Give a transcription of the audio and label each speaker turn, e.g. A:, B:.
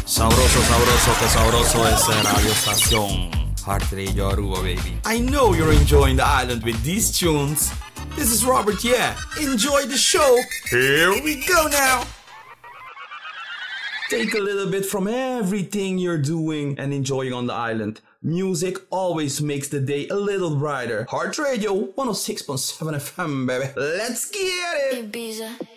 A: Sabroso, sabroso, que sabroso es Radio Estación. Heart Radio Aruba, baby. I know you're enjoying the island with these tunes. This is Robert, yeah. Enjoy the show. Here we go now. Take a little bit from everything you're doing and enjoying on the island. Music always makes the day a little brighter. Heart Radio 106.7 FM, baby. Let's get it. Ibiza.